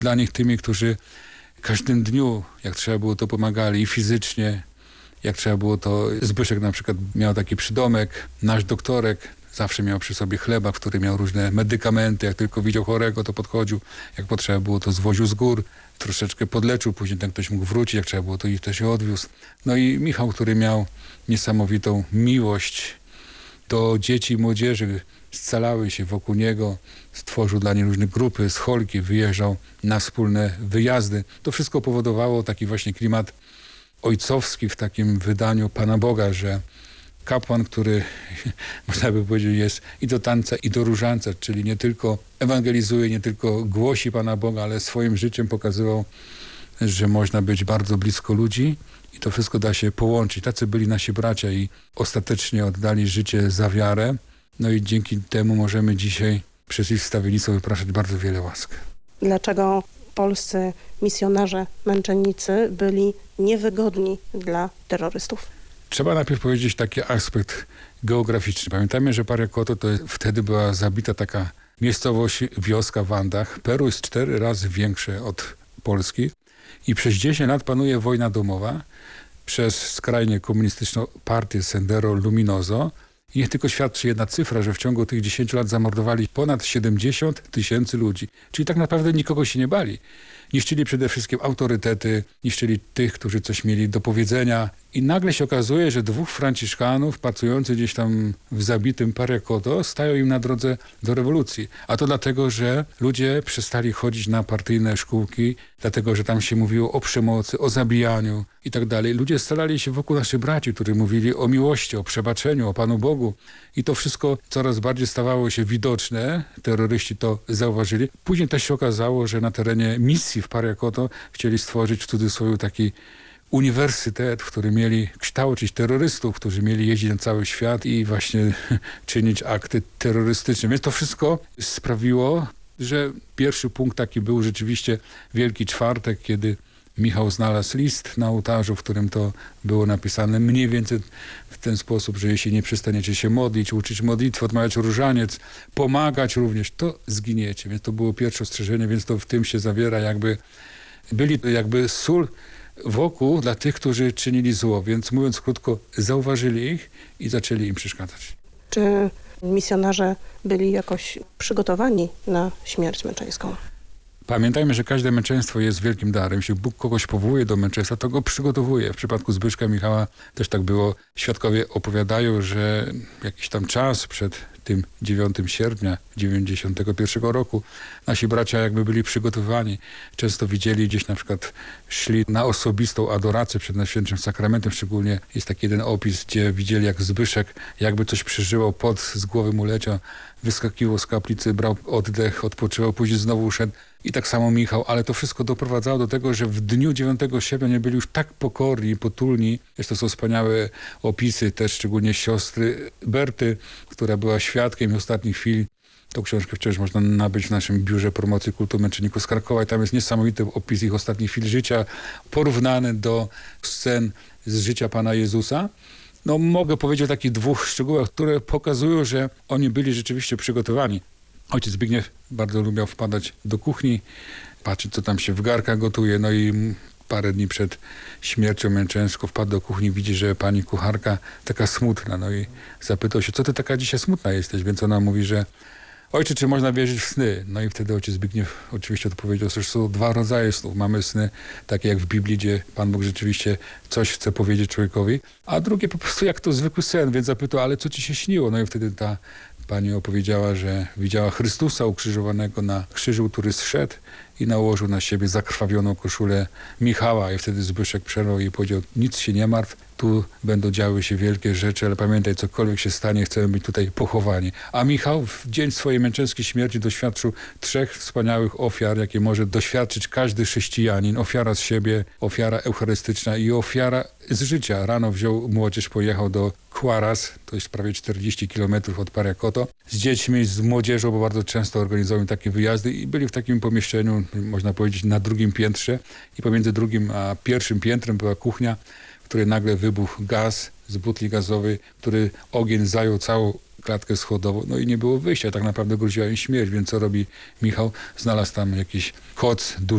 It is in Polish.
dla nich tymi, którzy w każdym dniu, jak trzeba było, to pomagali i fizycznie, jak trzeba było, to Zbyszek na przykład miał taki przydomek, nasz doktorek, zawsze miał przy sobie chleba, który miał różne medykamenty, jak tylko widział chorego, to podchodził, jak potrzeba było, to zwoził z gór, troszeczkę podleczył, później ten ktoś mógł wrócić, jak trzeba było, to i też się odwiózł. No i Michał, który miał niesamowitą miłość do dzieci i młodzieży, scalały się wokół niego, stworzył dla nich różne grupy, scholki, wyjeżdżał na wspólne wyjazdy. To wszystko powodowało taki właśnie klimat ojcowski w takim wydaniu Pana Boga, że kapłan, który można by powiedzieć jest i do tańca, i do różańca, czyli nie tylko ewangelizuje, nie tylko głosi Pana Boga, ale swoim życiem pokazywał, że można być bardzo blisko ludzi i to wszystko da się połączyć. Tacy byli nasi bracia i ostatecznie oddali życie za wiarę. No i dzięki temu możemy dzisiaj przez ich wstawiennictwo wypraszać bardzo wiele łask. Dlaczego polscy misjonarze, męczennicy byli niewygodni dla terrorystów? Trzeba najpierw powiedzieć taki aspekt geograficzny. Pamiętajmy, że Pariakoto to wtedy była zabita taka miejscowość, wioska w Andach. Peru jest 4 razy większe od Polski i przez 10 lat panuje wojna domowa przez skrajnie komunistyczną partię Sendero Luminoso. I niech tylko świadczy jedna cyfra, że w ciągu tych 10 lat zamordowali ponad 70 000 ludzi. Czyli tak naprawdę nikogo się nie bali. Niszczyli przede wszystkim autorytety, niszczyli tych, którzy coś mieli do powiedzenia. I nagle się okazuje, że 2 franciszkanów pracujących gdzieś tam w zabitym Pariakoto stają im na drodze do rewolucji. A to dlatego, że ludzie przestali chodzić na partyjne szkółki, dlatego, że tam się mówiło o przemocy, o zabijaniu i tak dalej. Ludzie starali się wokół naszych braci, którzy mówili o miłości, o przebaczeniu, o Panu Bogu. I to wszystko coraz bardziej stawało się widoczne. Terroryści to zauważyli. Później też się okazało, że na terenie misji w Pariakoto chcieli stworzyć w cudzysłowie taki uniwersytet, w którym mieli kształcić terrorystów, którzy mieli jeździć na cały świat i właśnie czynić akty terrorystyczne. Więc to wszystko sprawiło, że pierwszy punkt taki był rzeczywiście Wielki Czwartek, kiedy Michał znalazł list na ołtarzu, w którym to było napisane mniej więcej w ten sposób, że jeśli nie przestaniecie się modlić, uczyć modlitwy, odmawiać różaniec, pomagać również, to zginiecie. Więc to było pierwsze ostrzeżenie, więc to w tym się zawiera byli jakby sól wokół dla tych, którzy czynili zło. Więc mówiąc krótko, zauważyli ich i zaczęli im przeszkadzać. Czy misjonarze byli jakoś przygotowani na śmierć męczeńską? Pamiętajmy, że każde męczeństwo jest wielkim darem. Jeśli Bóg kogoś powołuje do męczeństwa, to go przygotowuje. W przypadku Zbyszka Michała też tak było. Świadkowie opowiadają, że jakiś tam czas przed tym 9 sierpnia 91 roku nasi bracia jakby byli przygotowani. Często widzieli gdzieś na przykład szli na osobistą adorację przed Najświętszym Sakramentem. Szczególnie jest taki jeden opis, gdzie widzieli jak Zbyszek jakby coś przeżywał, pot z głowy mu leciał, wyskakiwał z kaplicy, brał oddech, odpoczywał, później znowu szedł. I tak samo Michał, ale to wszystko doprowadzało do tego, że w dniu 9 sierpnia nie byli już tak pokorni, potulni. To są wspaniałe opisy też, szczególnie siostry Berty, która była świadkiem ostatnich chwil. Tą książkę wciąż można nabyć w naszym biurze promocji kultu męczenników z Krakowa i tam jest niesamowity opis ich ostatnich chwil życia, porównany do scen z życia Pana Jezusa. No mogę powiedzieć o takich 2 szczegółach, które pokazują, że oni byli rzeczywiście przygotowani. Ojciec Zbigniew bardzo lubiał wpadać do kuchni, patrzeć co tam się w garkach gotuje, no i parę dni przed śmiercią męczeńską wpadł do kuchni, widzi, że pani kucharka taka smutna, no i zapytał się, co ty taka dzisiaj smutna jesteś, więc ona mówi, że ojcze, czy można wierzyć w sny? No i wtedy ojciec Zbigniew oczywiście odpowiedział, że są 2 rodzaje snów. Mamy sny takie jak w Biblii, gdzie Pan Bóg rzeczywiście coś chce powiedzieć człowiekowi, a drugie po prostu jak to zwykły sen, więc zapytał, ale co ci się śniło? No i wtedy ta pani opowiedziała, że widziała Chrystusa ukrzyżowanego na krzyżu, który zszedł i nałożył na siebie zakrwawioną koszulę Michała. I wtedy Zbyszek przerwał i powiedział, nic się nie martw, tu będą działy się wielkie rzeczy, ale pamiętaj, cokolwiek się stanie, chcemy być tutaj pochowani. A Michał w dzień swojej męczeńskiej śmierci doświadczył 3 wspaniałych ofiar, jakie może doświadczyć każdy chrześcijanin. Ofiara z siebie, ofiara eucharystyczna i ofiara z życia. Rano wziął młodzież, pojechał do Huaraz, to jest prawie 40 kilometrów od Pariakoto, z dziećmi, z młodzieżą, bo bardzo często organizują takie wyjazdy i byli w takim pomieszczeniu, można powiedzieć, na 2. piętrze i pomiędzy 2. a 1. piętrem była kuchnia, w której nagle wybuchł gaz z butli gazowej, który ogień zajął całą klatkę schodową, no i nie było wyjścia, tak naprawdę groziła im śmierć, więc co robi Michał? Znalazł tam jakiś koc duży,